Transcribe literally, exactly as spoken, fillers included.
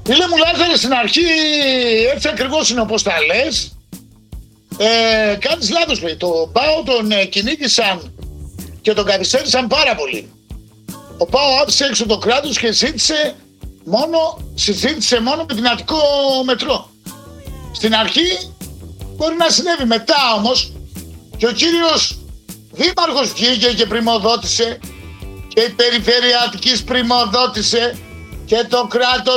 Φίλε μου Λάζαρε, στην αρχή έτσι ακριβώς είναι όπως τα λες. Ε, κάνεις λάθος, παιδί. Το ΠΑΟ τον ε, κυνήγησαν και τον καθυστέρησαν πάρα πολύ. Ο ΠΑΟ άφησε έξω το κράτος και ζήτησε μόνο, συζήτησε μόνο με την Αττικό μετρό. Στην αρχή μπορεί να συνέβη, μετά όμως και ο κύριος δήμαρχος βγήκε και πρημοδότησε και η περιφέρεια Αττικής πρημοδότησε και το κράτος